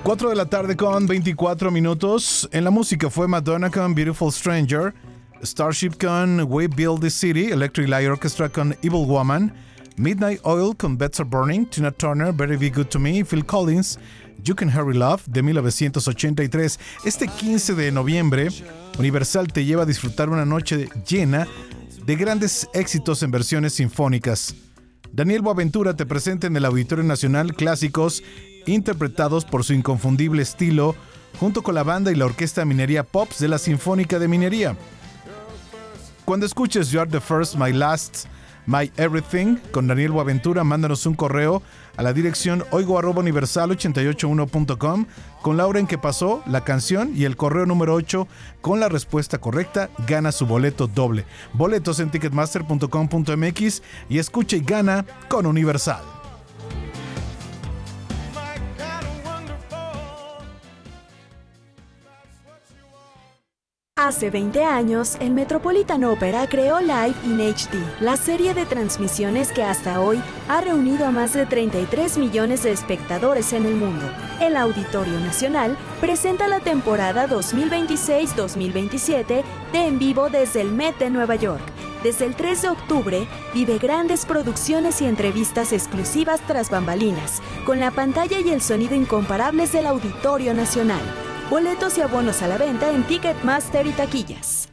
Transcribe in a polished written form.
4 de la tarde con 24 minutos. En la música fue Madonna con Beautiful Stranger, Starship con We Build the City, Electric Light Orchestra con Evil Woman, Midnight Oil con Beds Are Burning, Tina Turner, Better Be Good to Me, Phil Collins, You Can Hurry Love de 1983. Este 15 de noviembre, Universal te lleva a disfrutar una noche llena de grandes éxitos en versiones sinfónicas. Daniel Boaventura te presenta en el Auditorio Nacional clásicos interpretados por su inconfundible estilo, junto con la banda y la orquesta Minería Pops de la Sinfónica de Minería. Cuando escuches You Are the First, My Last, My Everything con Daniel Boaventura, mándanos un correo a la dirección oigo@universal881.com con la hora en que pasó la canción y el correo número 8 con la respuesta correcta. Gana su boleto doble. Boletos en ticketmaster.com.mx y escucha y gana con Universal. Hace 20 años, el Metropolitan Opera creó Live in HD, la serie de transmisiones que hasta hoy ha reunido a más de 33 millones de espectadores en el mundo. El Auditorio Nacional presenta la temporada 2026-2027 de En Vivo desde el Met de Nueva York. Desde el 3 de octubre, vive grandes producciones y entrevistas exclusivas tras bambalinas, con la pantalla y el sonido incomparables del Auditorio Nacional. Boletos y abonos a la venta en Ticketmaster y taquillas.